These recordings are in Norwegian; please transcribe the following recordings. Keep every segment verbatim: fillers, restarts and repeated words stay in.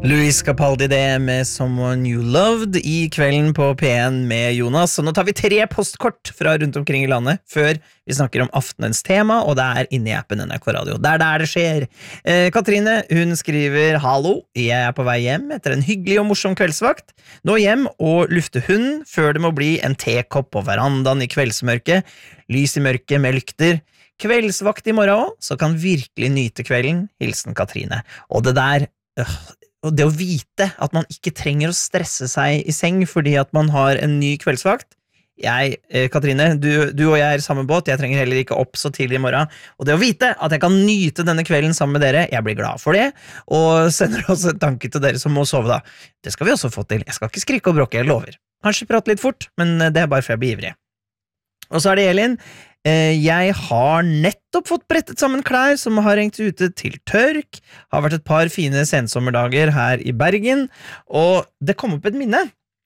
Luis Capaldi det med Someone You Loved I kvelden på P en med Jonas. Så nå tar vi tre postkort fra rundt omkring I landet før vi snakker om aftenens tema, og det er inne I appen N R K Radio. Det er der det skjer. Eh, Katrine, hun skriver: Hallo, jeg er på vei hjem etter en hyggelig og morsom kveldsvakt. Nå hjem og lufte hunden før det må bli en tekopp på verandaen I kveldsmørket. Lys I mørket med lykter. Kveldsvakt I morgen også, så kan virkelig nyte kvelden. Hilsen Katrine. Og det der... Øh, Og det å vite at man ikke trenger å stresse seg I seng fordi at man har en ny kveldsvakt. Jeg, eh, Katrine, du, du og jeg er I samme båt, jeg trenger heller ikke opp så tidlig I morgen. Og det å vite at jeg kan nyte denne kvelden sammen med dere, jeg blir glad for det, og sender også en tanke til dere som må sove da. Det skal vi også få til. Jeg skal ikke skrike og bråke, jeg lover. Kanskje prate litt fort, men det er bare for jeg blir ivrig. Og så er det Elin. Jeg har nettopp fått brettet sammen klær som har hengt ute til tørk. Har vært et par fine sensommerdager her I Bergen, og det kom opp et minne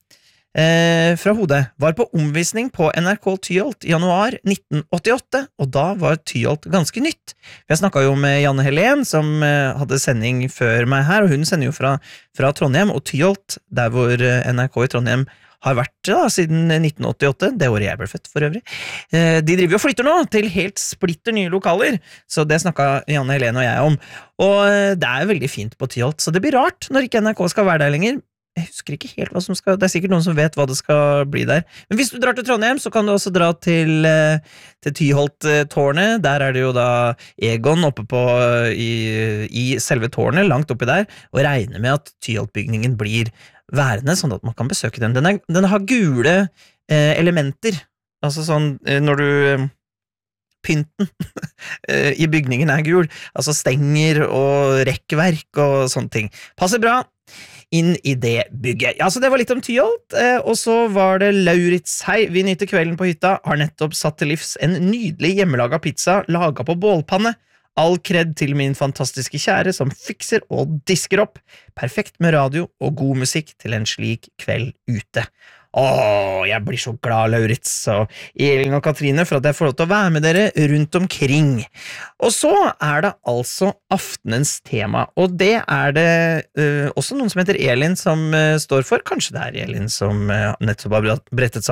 eh, fra hodet. Var på omvisning på N R K Tyholt I januar nitten åttiåtte, og da var Tyholt ganske nytt. Jeg snakket jo med Janne Helen, som eh, hadde sending før meg her, og hun sender jo fra, fra Trondheim, og Tyholt, der hvor N R K I Trondheim har vært da, siden nitten åttiåtte, det året jeg ble født for øvrig. De driver og flytter nå til helt splitter nye lokaler, så det snakket Janne Helene og jeg om. Og det er veldig fint på Tyholt, så det blir rart når ikke N R K skal være der lenger. Jeg husker ikke helt hva som skal, det er sikkert noen som vet hva det skal bli der. Men hvis du drar til Trondheim, så kan du også dra til, til Tyholt-tårnet. Der er det jo da Egon oppe på, i, i selve tårnet, langt oppi der, og regner med at Tyholt-bygningen blir værende, sånn at man kan besøke den. Den, er, den har gule eh, elementer, altså sånn, eh, når du eh, pynten eh, I bygningen er gul, altså stenger og rekkverk og sånne ting. Passer bra inn I det bygget. Ja, så det var litt om Tyholt, eh, og så var det Lauritz. Hei, vi nyter kvelden på hytta, har nettopp satt til livs en nydelig hjemmelaget pizza laget på bålpanne. All kred til min fantastiske kjære som fikser og disker opp. Perfekt med radio og god musikk til en slik kveld ute. Åh, jeg blir så glad, Lauritz og Elin og Katrine, for at jeg får lov til å være med dere rundt omkring. Og så er det altså aftenens tema, og det er det uh, også noen som heter Elin som uh, står for. Kanskje det er Elin som uh, nettopp har brettet sammen